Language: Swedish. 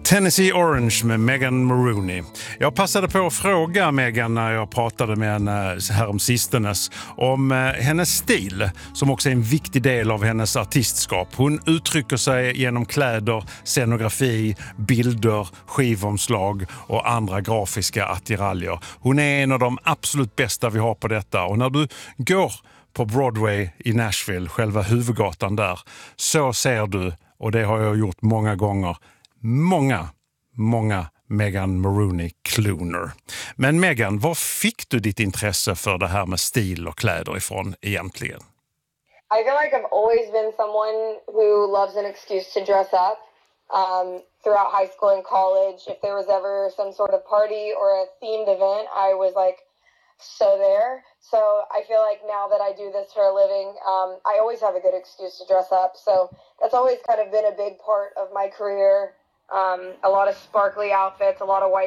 Tennessee Orange med Megan Maroney. Jag passade på att fråga Megan när jag pratade med henne här om sistenes om hennes stil som också är en viktig del av hennes artistskap. Hon uttrycker sig genom kläder, scenografi, bilder, skivomslag och andra grafiska attiraljer. Hon är en av de absolut bästa vi har på detta, och när du går på Broadway i Nashville, själva huvudgatan där, så ser du, och det har jag gjort många gånger, många Megan Maroney-kloner. Men Megan, var fick du ditt intresse för det här med stil och kläder ifrån egentligen? I feel like I've always been someone who loves an excuse to dress up. Throughout high school and college, if there was ever some sort of party or a themed event, I was like so there. So I feel like now that I do this for a living, I always have a good excuse to dress up. So that's always kind of been a big part of my career. A lot of sparkly outfits, a lot of white